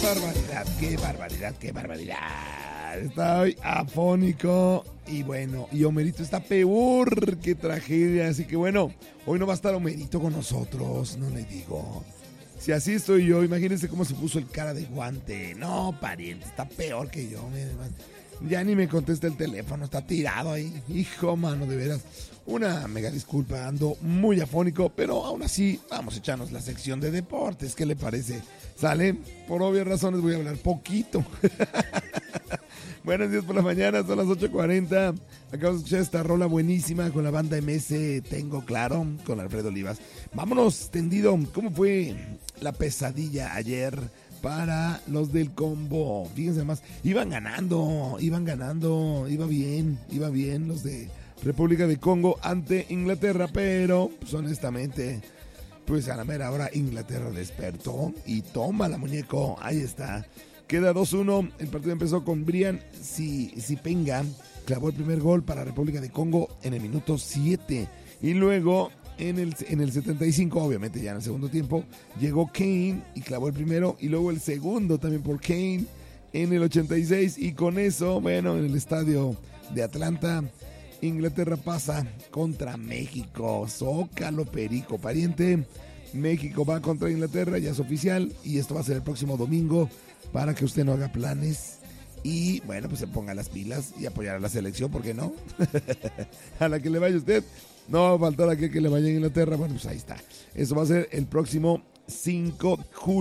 barbaridad, qué barbaridad, qué barbaridad. Estoy afónico y bueno, y Homerito está peor, qué tragedia. Así que bueno, hoy no va a estar Homerito con nosotros, no le digo. Si así estoy yo, imagínense cómo se puso el cara de guante. No, pariente, está peor que yo. Ya ni me contesta el teléfono, está tirado ahí. Hijo, mano, de veras. Una mega disculpa, ando muy afónico, pero aún así vamos a echarnos la sección de deportes. ¿Qué le parece? ¿Sale? Por obvias razones voy a hablar poquito. Buenos días por la mañana, son las 8:40. Acabamos de escuchar esta rola buenísima con la banda MS Tengo Claro, con Alfredo Olivas. Vámonos, tendido. ¿Cómo fue la pesadilla ayer para los del combo? Fíjense más, iban ganando, iba bien los de República de Congo ante Inglaterra, pero pues honestamente, pues a la mera hora Inglaterra despertó y toma la muñeco, ahí está. Queda 2-1, el partido empezó con Brian Sipenga, clavó el primer gol para República de Congo en el minuto 7 y luego en el 75, obviamente ya en el segundo tiempo, llegó Kane y clavó el primero y luego el segundo también por Kane en el 86 y con eso, bueno, en el estadio de Atlanta, Inglaterra pasa contra México. Zócalo, perico, pariente. México va contra Inglaterra, ya es oficial. Y esto va a ser el próximo domingo para que usted no haga planes. Y bueno, pues se ponga las pilas y apoyar a la selección, ¿por qué no? A la que le vaya usted. No va a faltar aquel que le vaya a Inglaterra. Bueno, pues ahí está. Eso va a ser el próximo 5 de julio.